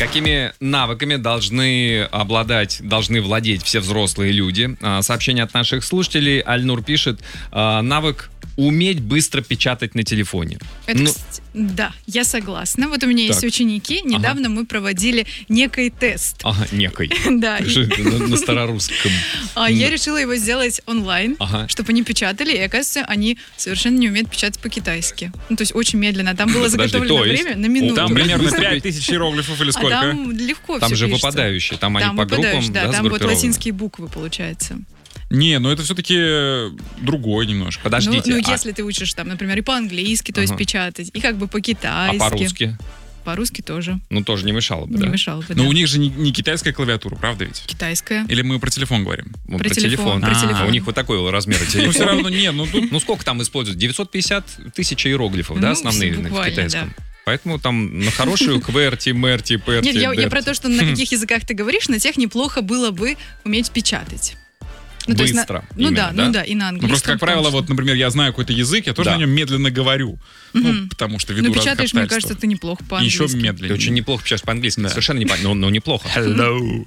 Какими навыками должны владеть все взрослые люди? Сообщение от наших слушателей. Альнур пишет, навык уметь быстро печатать на телефоне. Это, да, я согласна. Вот у меня есть ученики. Недавно мы проводили некий тест. Ага, некий. Да. На старорусском. Я решила его сделать онлайн, чтобы они печатали. И, оказывается, они совершенно не умеют печатать по-китайски. Ну, то есть очень медленно. Там было заготовлено время на минуту. Там примерно 5000 иероглифов или сколько? А там легко там все же пишется. выпадающие. Там они по группам, да, там вот латинские буквы, получается. Не, ну это все-таки другое немножко. Подождите. Ну, если ты учишь там, например, и по-английски, то есть печатать, и как бы по-китайски. А по-русски? По-русски тоже. Ну, тоже не мешало бы, Не мешало бы, Но у них же не китайская клавиатура, правда ведь? Китайская. Или мы про телефон говорим? Про телефон. У них вот такой размер телефона. Ну, все равно нет. Ну, сколько там используют? 950 тысяч иероглифов, да, основные в китайском? Поэтому там на хорошую кверти, мерти, перти. Нет, я про то, что на каких языках ты говоришь, на тех неплохо было бы уметь печатать. Ну, быстро. Ну да, и на английском. Ну, просто, как правило, вот, например, я знаю какой-то язык, я тоже на нем медленно говорю. Ну, потому что веду разных печатаешь, мне кажется, ты неплохо по-английски. Еще медленнее. Ты очень неплохо печатаешь по-английски. Совершенно неплохо, но неплохо. Hello.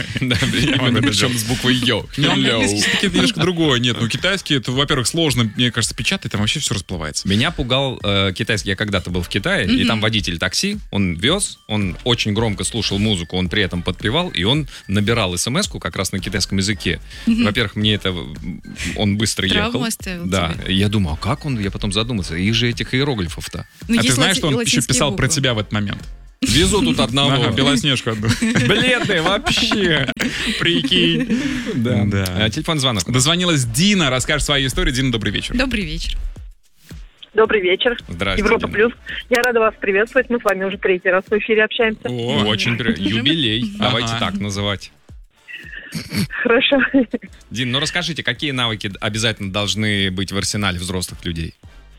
Причем с буквой «ё». Английский все-таки немножко другое. Нет, ну китайский, это, во-первых, сложно, мне кажется, печатать, там вообще все расплывается. Меня пугал китайский. Я когда-то был в Китае, и там водитель такси, он вез, он очень громко слушал музыку, он при этом подпевал, и он набирал смс-ку как раз на китайском языке. Во-первых, мне это... Он быстро ехал. Травму оставил да. тебе. Я думал, а как он? Я потом задумался. Их же этих иероглифов-то. А ты знаешь, что он еще писал про тебя в этот момент? Везу тут одного. Белоснежку одну. Бледный вообще. Прикинь. Да. Телефонный звонок. Дозвонилась Дина, расскажет свою историю. Дина, добрый вечер. Добрый вечер. Добрый вечер. Здравствуйте. Европа Плюс. Я рада вас приветствовать. Мы с вами уже 3-й раз в эфире общаемся. Очень юбилей. Давайте так называть. Хорошо. Дин, ну расскажите, какие навыки обязательно должны быть в арсенале взрослых людей?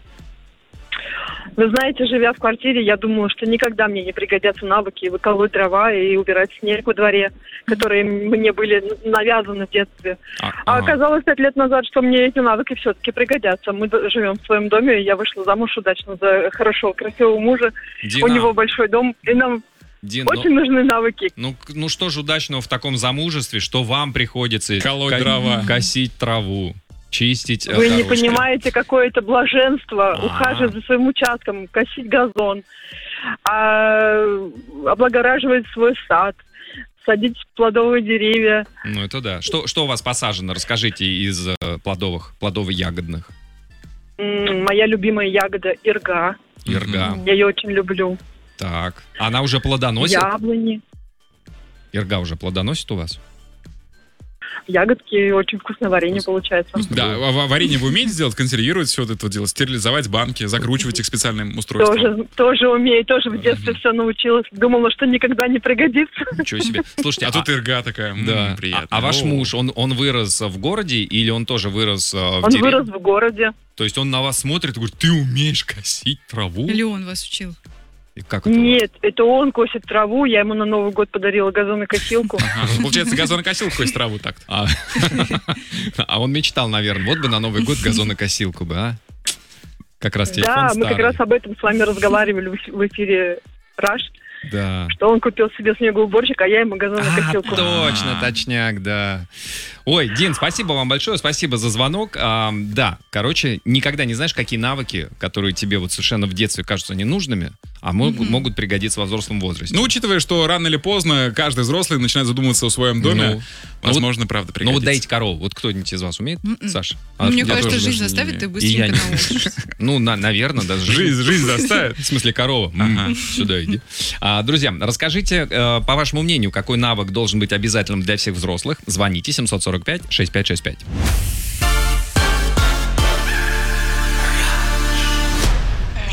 Вы знаете, живя в квартире, я думала, что никогда мне не пригодятся навыки выколоть дрова и убирать снег во дворе, которые мне были навязаны в детстве. А оказалось 5 лет назад, что мне эти навыки все-таки пригодятся. Мы живем в своем доме, и я вышла замуж удачно за хорошего, красивого мужа. Дина, у него большой дом, и нам... Дин, очень нужны навыки. Ну что же удачного в таком замужестве, что вам приходится колоть дрова, косить траву, чистить Вы дорожки. не понимаете, какое это блаженство ухаживать за своим участком, косить газон, облагораживать свой сад, садить плодовые деревья. Ну это да. Что у вас посажено? Расскажите из плодово-ягодных. Моя любимая ягода ирга. Ирга. Я ее очень люблю. Так. Она уже плодоносит? Яблони. Ирга уже плодоносит у вас? Ягодки, очень вкусное варенье получается. Да, варенье вы умеете сделать, консервировать все вот это делать, стерилизовать банки, закручивать их специальным устройством? Тоже умею, тоже в детстве все научилась. Думала, что никогда не пригодится. Ничего себе. Слушайте, а тут ирга такая, да. приятно. А ваш муж, он вырос в городе или он тоже вырос в Он деревне? вырос в городе. То есть он на вас смотрит и говорит, ты умеешь косить траву? Или он вас учил? И как это? Нет, это он косит траву, я ему на Новый год подарила газонокосилку. Получается, газонокосилку косит траву так. А он мечтал, наверное, вот бы на Новый год газонокосилку бы, а? Как раз телефон Да, старый. мы как раз об этом с вами разговаривали в эфире «Раш». Да. Что он купил себе снегоуборщик, а я ему газонокосилку. Точно, точняк, да. Ой, Дин, спасибо вам большое, спасибо за звонок. Да, короче, никогда не знаешь, какие навыки, которые тебе вот совершенно в детстве кажутся ненужными, а могут пригодиться во взрослом возрасте. Ну, учитывая, что рано или поздно каждый взрослый начинает задумываться о своем доме, возможно, правда пригодится. Ну вот доить корову, вот кто-нибудь из вас умеет, Саша? Мне кажется, жизнь заставит, ты быстренько научишься. Ну, наверное, даже жизнь заставит. В смысле, корова. Сюда иди. Друзья, расскажите, по вашему мнению, какой навык должен быть обязательным для всех взрослых? Звоните 745-6565.